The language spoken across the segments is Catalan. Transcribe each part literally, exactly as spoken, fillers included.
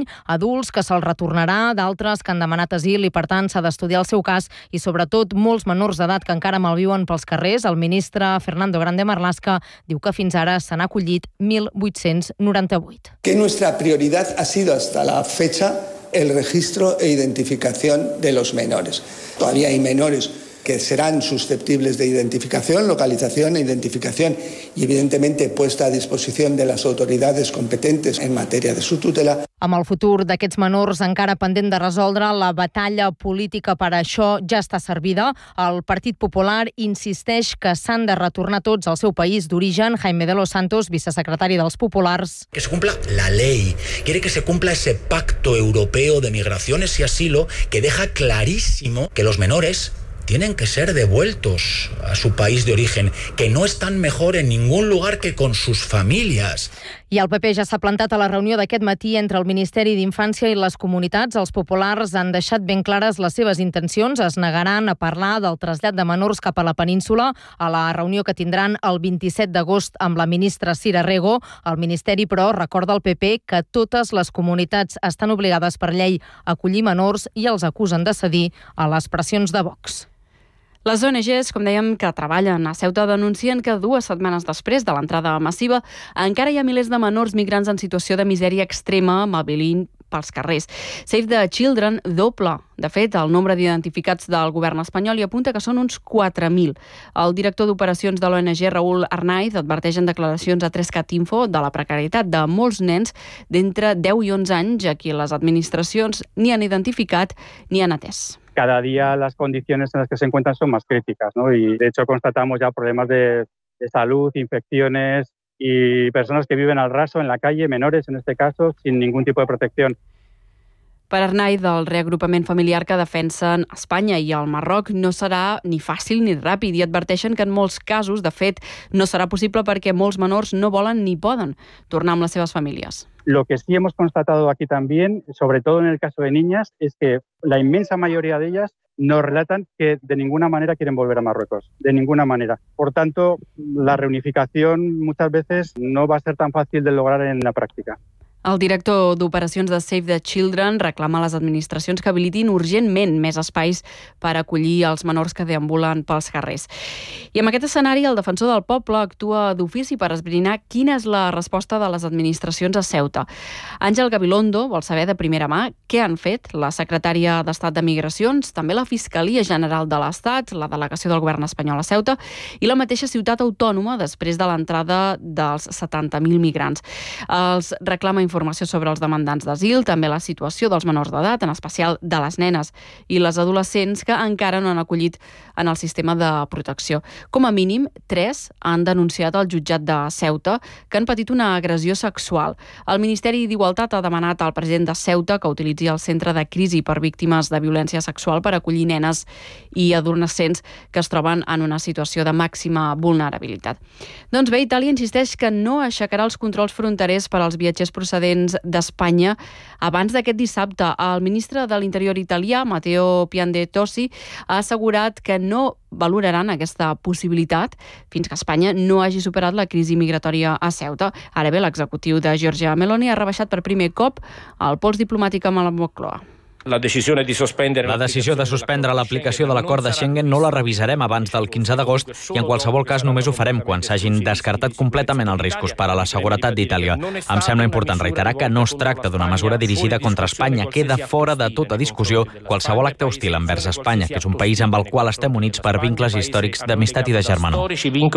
any, adults que se'ls retornarà, d'altres que han demanat asil i, per tant, s'ha d'estudiar el seu cas i, sobretot, molts menors d'edat que encara malviuen pels carrers. El ministre Fernando Grande Marlaska diu que fins ara s'han acollit mil vuit-cents noranta-vuit. Que nuestra prioridad ha sido hasta la fecha el registro e identificación de los menores. Todavía hay menores que serán susceptibles de identificación, localización e identificación y, evidentemente, puesta a disposición de las autoridades competentes en materia de su tutela. Amb el futur d'aquests menors encara pendent de resoldre, la batalla política per a això ja està servida. El Partit Popular insisteix que s'han de retornar tots al seu país d'origen. Jaime de los Santos, vicesecretari dels Populars. Que se cumpla la ley. Quiere que se cumpla ese pacto europeo de migraciones y asilo que deja clarísimo que los menores tienen que ser devueltos a su país de origen, que no están mejor en ningún lugar que con sus familias. I el P P ja s'ha plantat a la reunió d'aquest matí entre el Ministeri d'Infància i les comunitats. Els populars han deixat ben clares les seves intencions. Es negaran a parlar del trasllat de menors cap a la península a la reunió que tindran el vint-i-set d'agost amb la ministra Sira Rego. El Ministeri, però, recorda al P P que totes les comunitats estan obligades per llei a acollir menors i els acusen de cedir a les pressions de Vox. Les O N Ges, com dèiem, que treballen a Ceuta denuncien que dues setmanes després de l'entrada massiva encara hi ha milers de menors migrants en situació de misèria extrema mobilint pels carrers. Save the Children doble, de fet, el nombre d'identificats del govern espanyol i apunta que són uns quatre mil. El director d'operacions de l'O N G, Raúl Arnaiz, adverteix en declaracions a tres cat info de la precarietat de molts nens d'entre deu i onze anys a qui les administracions ni han identificat ni han atès. Cada día las condiciones en las que se encuentran son más críticas, ¿no? Y de hecho constatamos ya problemas de, de salud, infecciones y personas que viven al raso en la calle, menores en este caso, sin ningún tipo de protección. Per Arnaiz, del reagrupament familiar que defensen Espanya i el Marroc, no serà ni fàcil ni ràpid i adverteixen que en molts casos, de fet, no serà possible perquè molts menors no volen ni poden tornar amb les seves famílies. Lo que sí hemos constatado aquí también, sobre todo en el caso de niñas, es que la inmensa mayoría de ellas nos relatan que de ninguna manera quieren volver a Marruecos, de ninguna manera. Por tanto, la reunificación muchas veces no va a ser tan fácil de lograr en la práctica. El director d'operacions de Save the Children reclama a les administracions que habilitin urgentment més espais per acollir els menors que deambulen pels carrers. I amb aquest escenari, el defensor del poble actua d'ofici per esbrinar quina és la resposta de les administracions a Ceuta. Àngel Gabilondo vol saber de primera mà què han fet la secretària d'Estat de Migracions, també la Fiscalia General de l'Estat, la delegació del govern espanyol a Ceuta i la mateixa ciutat autònoma després de l'entrada dels setanta mil migrants. Els reclama informació sobre els demandants d'asil, també la situació dels menors d'edat, en especial de les nenes i les adolescents que encara no han acollit en el sistema de protecció. Com a mínim, tres han denunciat al jutjat de Ceuta que han patit una agressió sexual. El Ministeri d'Igualtat ha demanat al president de Ceuta que utilitzi el centre de crisi per víctimes de violència sexual per acollir nenes i adolescents que es troben en una situació de màxima vulnerabilitat. Doncs bé, Itàlia insisteix que no aixecarà els controls fronterers per als viatgers procedents d'Espanya abans d'aquest dissabte. El ministre de l'Interior italià, Matteo Piantedosi, ha assegurat que no valoraran aquesta possibilitat fins que Espanya no hagi superat la crisi migratòria a Ceuta. Ara bé, l'executiu de Giorgia Meloni ha rebaixat per primer cop el pols diplomàtic amb la Moncloa. La decisió de suspendre l'aplicació de l'acord de Schengen no la revisarem abans del quinze d'agost i en qualsevol cas només ho farem quan s'hagin descartat completament els riscos per a la seguretat d'Itàlia. Em sembla important reiterar que no es tracta d'una mesura dirigida contra Espanya. Queda fora de tota discussió qualsevol acte hostil envers Espanya, que és un país amb el qual estem units per vincles històrics d'amistat i de germanor.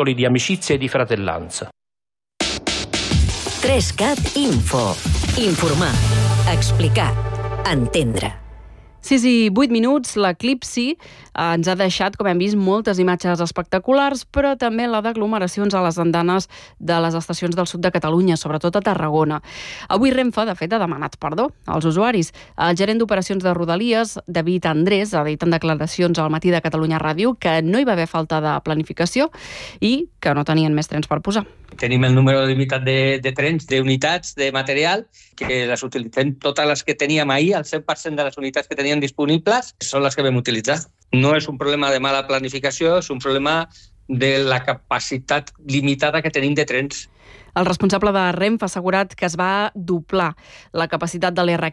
tres cat info. Informar. Explicar. Entendre. sis i vuit minuts, l'eclipsi ens ha deixat, com hem vist, moltes imatges espectaculars, però també la d'aglomeracions a les andanes de les estacions del sud de Catalunya, sobretot a Tarragona. Avui Renfe, de fet, ha demanat perdó als usuaris. El gerent d'operacions de Rodalies, David Andrés, ha dit en declaracions al Matí de Catalunya Ràdio que no hi va haver falta de planificació i que no tenien més trens per posar. Tenim el número limitat de, de trens, d'unitats, de material, que les utilitzem totes les que teníem ahir, el cent per cent de les unitats que teníem disponibles són les que vam utilitzar. No és un problema de mala planificació, és un problema de la capacitat limitada que tenim de trens. El responsable de Renfe ha assegurat que es va doblar la capacitat de l'R